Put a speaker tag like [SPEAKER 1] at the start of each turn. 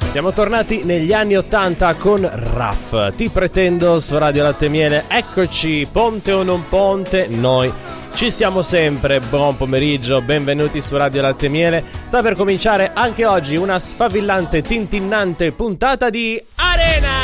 [SPEAKER 1] Siamo tornati negli anni 80 con Raff. Ti pretendo su Radio Latte e Miele. Eccoci, ponte o non ponte, noi ci siamo sempre. Buon pomeriggio, benvenuti su Radio Latte e Miele. Sta per cominciare anche oggi una sfavillante, tintinnante puntata di Arena.